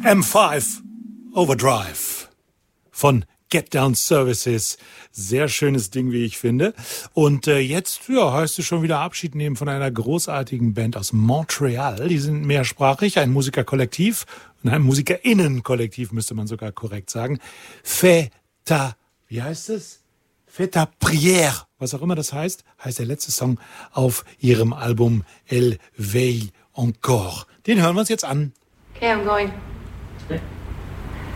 M5 Overdrive von Get Down Services. Sehr schönes Ding, wie ich finde. Und jetzt heißt es schon wieder Abschied nehmen von einer großartigen Band aus Montreal. Die sind mehrsprachig, ein Musikerkollektiv und ein Musikerinnenkollektiv, müsste man sogar korrekt sagen. Wie heißt es? Fais ta prière, was auch immer das heißt der letzte Song auf ihrem Album Elle veille encore. Den hören wir uns jetzt an. Okay, I'm going.